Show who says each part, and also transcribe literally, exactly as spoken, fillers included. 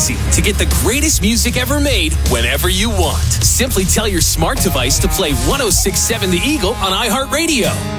Speaker 1: easy to get the greatest music ever made whenever you want. Simply tell your smart device to play one oh six point seven The Eagle on iHeartRadio.